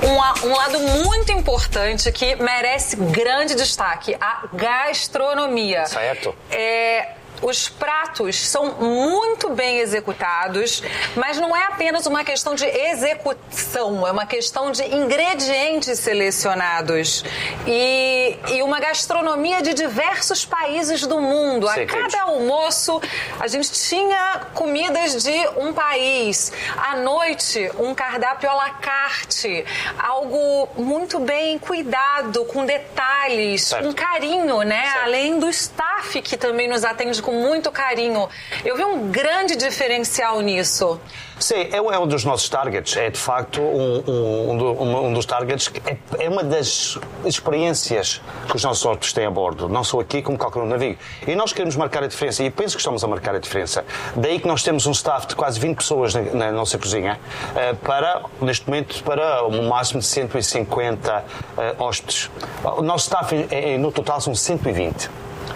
um lado muito importante que merece grande destaque, a gastronomia. Certo. Os pratos são muito bem executados, mas não é apenas uma questão de execução, é uma questão de ingredientes selecionados e uma gastronomia de diversos países do mundo. A cada almoço, a gente tinha comidas de um país. À noite, um cardápio à la carte, algo muito bem cuidado, com detalhes, com carinho, né? Além do staff que também nos atende com muito carinho. Eu vi um grande diferencial nisso. Sim, é um dos nossos targets. É, de facto, um dos targets. É uma das experiências que os nossos hóspedes têm a bordo, não só aqui como qualquer navio. E nós queremos marcar a diferença, e penso que estamos a marcar a diferença. Daí que nós temos um staff de quase 20 pessoas na nossa cozinha, neste momento, para um máximo de 150 hóspedes. O nosso staff, no total, são 120.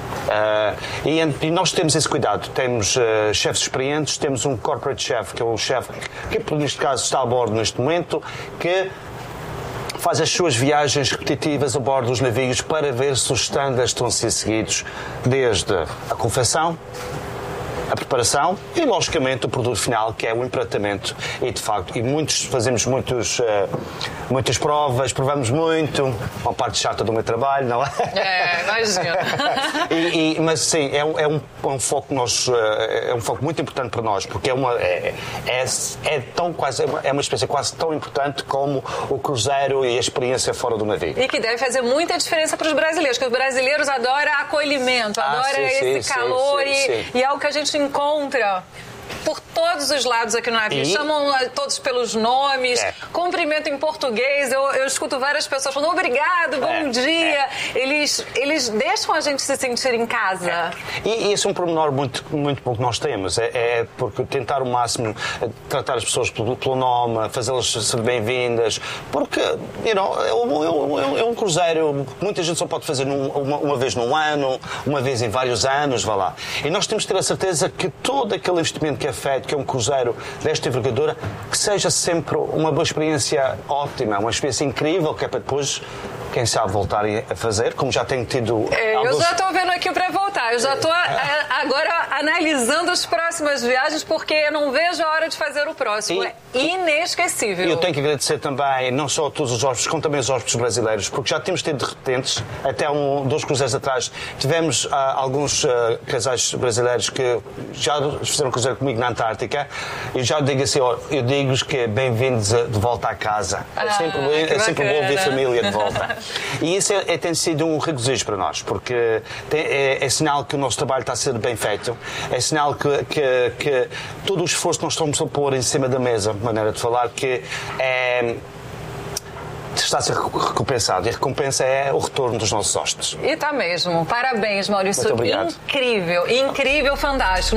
E nós temos esse cuidado. Temos chefes experientes, temos um corporate chef, que é o chefe que, neste caso, está a bordo neste momento, que faz as suas viagens repetitivas a bordo dos navios para ver se os standards estão a ser seguidos, desde a confecção, a preparação e, logicamente, o produto final, que é o empratamento. E, de facto, fazemos muitas provas, provamos muito, uma parte chata do meu trabalho, não é? Imagino. Mas, sim, é um foco um foco muito importante para nós, porque é uma experiência quase tão importante como o cruzeiro e a experiência fora do navio. E que deve fazer muita diferença para os brasileiros, porque os brasileiros adoram acolhimento, adoram esse calor e é algo que a gente encontra por todos os lados aqui no navio. Chamam todos pelos nomes, cumprimento em português. Eu escuto várias pessoas falando obrigado, bom dia. Eles deixam a gente se sentir em casa. E isso é um pormenor muito, muito bom que nós temos. Porque tentar o máximo tratar as pessoas pelo nome, fazê-las ser bem-vindas. Porque, é um cruzeiro, muita gente só pode fazer uma vez num ano, uma vez em vários anos, vá lá. E nós temos que ter a certeza que todo aquele investimento que é feito, que é um cruzeiro desta envergadura, que seja sempre uma boa experiência ótima, uma experiência incrível, que é para depois, quem sabe, voltar a fazer, como já tenho tido... Eu já estou vendo aqui para voltar, eu já estou agora analisando as próximas viagens, porque eu não vejo a hora de fazer o próximo. É inesquecível. E eu tenho que agradecer também, não só a todos os hóspedes, como também os hóspedes brasileiros, porque já temos tido repetentes, até 2 cruzeiros atrás, tivemos alguns casais brasileiros que já fizeram cruzeiro comigo na Antártica, e já digo assim, eu digo-vos que é bem-vindos de volta à casa. É sempre bom ver a família de volta. E isso tem sido um regozijo para nós, porque é sinal que o nosso trabalho está a ser bem feito, é sinal que todo o esforço que nós estamos a pôr em cima da mesa, maneira de falar, que está a ser recompensado. E a recompensa é o retorno dos nossos hóspedes. E está mesmo. Parabéns, Maurício. Muito obrigado. Incrível, fantástico.